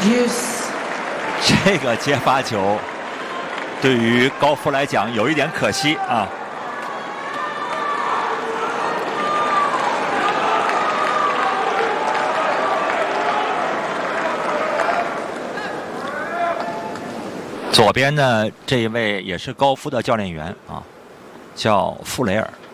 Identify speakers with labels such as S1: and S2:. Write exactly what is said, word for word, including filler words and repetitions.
S1: 这个接发球对于高夫来讲有一点可惜啊。左边呢，这一位也是高夫的教练员啊，叫傅雷尔。